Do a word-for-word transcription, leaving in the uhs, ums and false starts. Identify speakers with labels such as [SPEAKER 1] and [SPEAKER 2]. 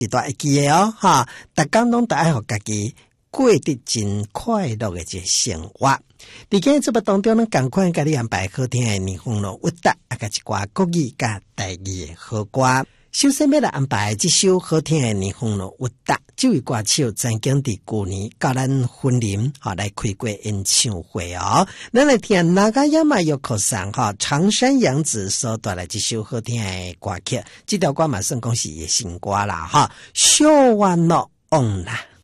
[SPEAKER 1] 一段会记的哦，哈，逐工拢得爱互家己过得真快乐的一个生活。伫今日节目当中，咱赶快甲你安排好听的日风咯，韵达啊，甲一寡国语甲台语的好歌。首先要来安排这首好听的日风咯，韵达这位歌手曾经伫旧年甲咱婚礼哈来开过演唱会哦。咱来听那个亚马约克桑哈长山洋子所带来这首好听的歌曲，这条歌嘛算讲是伊的新歌啦哈，小完咯，忘啦。